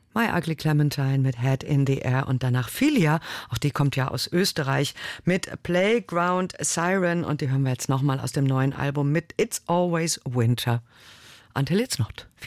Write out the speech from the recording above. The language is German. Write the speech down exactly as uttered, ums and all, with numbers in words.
My Ugly Clementine mit Head in the Air und danach Filia, auch die kommt ja aus Österreich, mit Playground Siren und die hören wir jetzt nochmal aus dem neuen Album mit It's Always Winter. Until It's Not.